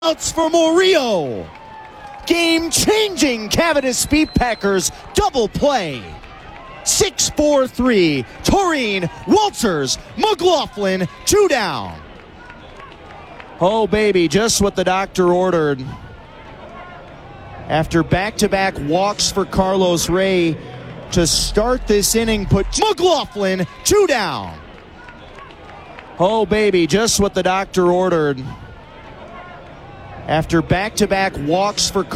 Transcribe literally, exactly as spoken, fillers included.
Outs for Murillo. Game-changing Cavadis Speed Packers double play. six four three. Taurine, Walters, McLaughlin, two down. Oh, baby, just what the doctor ordered. After back-to-back walks for Carlos Ray to start this inning, put McLaughlin, two down. Oh, baby, just what the doctor ordered. After back-to-back walks for